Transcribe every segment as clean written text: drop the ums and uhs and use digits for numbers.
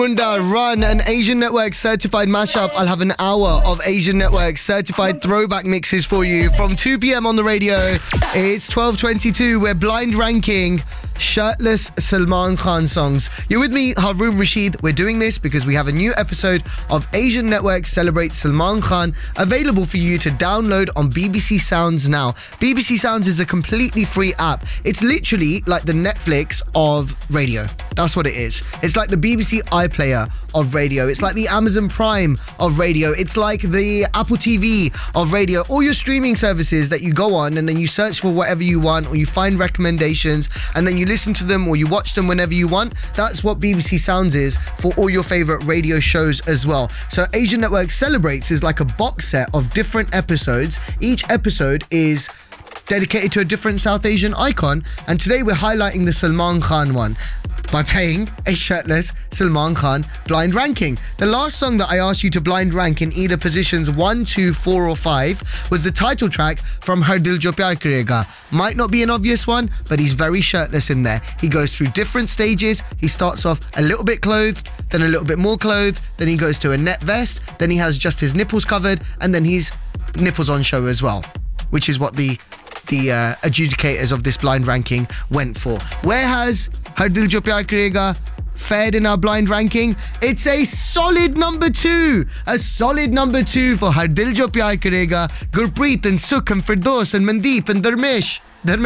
Munda Run, an Asian Network certified mashup. I'll have an hour of Asian Network certified throwback mixes for you from 2 p.m. on the radio. It's 12:22. We're blind ranking shirtless Salman Khan songs. You're with me, Haroon Rashid. We're doing this because we have a new episode of Asian Network Celebrate Salman Khan available for you to download on BBC Sounds now. BBC Sounds is a completely free app. It's literally like the Netflix of radio. That's what it is. It's like the BBC iPlayer of radio. It's like the Amazon Prime of radio. It's like the Apple TV of radio. All your streaming services that you go on and then you search for whatever you want, or you find recommendations and then you listen to them or you watch them whenever you want. That's what BBC Sounds is for all your favorite radio shows as well. So Asian Network Celebrates is like a box set of different episodes. Each episode is dedicated to a different South Asian icon, and today we're highlighting the Salman Khan one by playing a shirtless Salman Khan blind ranking. The last song that I asked you to blind rank in either positions 1, 2, 4 or 5 was the title track from Har Dil Jo Pyar Karega. Might not be an obvious one, but he's very shirtless in there. He goes through different stages. He starts off a little bit clothed, then a little bit more clothed, then he goes to a net vest, then he has just his nipples covered, and then his nipples on show as well, which is what the adjudicators of this blind ranking went for. Where has Har Dil Jo Pyar Karega fared in our blind ranking? It's a solid number 2. A solid number 2 for Har Dil Jo Pyar Karega. Gurpreet and Sukh and Firdaus and Mandeep and Dharmesh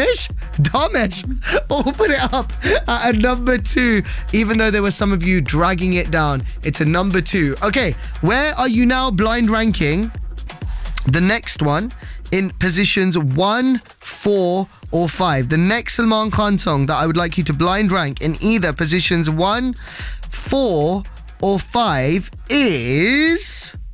all put it up at a number 2, even though there were some of you dragging it down. It's a number 2. Okay, where are you now blind ranking the next one in positions 1, 4 or 5? The next Salman Khan song that I would like you to blind rank in either positions 1, 4 or 5 is